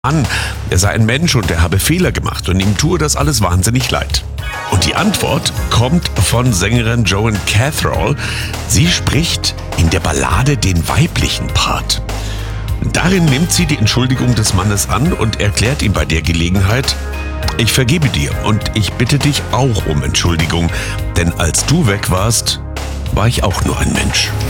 an, er sei ein Mensch und er habe Fehler gemacht und ihm tue das alles wahnsinnig leid. Und die Antwort kommt von Sängerin Joan Cathrall. Sie spricht in der Ballade den weiblichen Part. Darin nimmt sie die Entschuldigung des Mannes an und erklärt ihm bei der Gelegenheit: Ich vergebe dir und ich bitte dich auch um Entschuldigung, denn als du weg warst, war ich auch nur ein Mensch.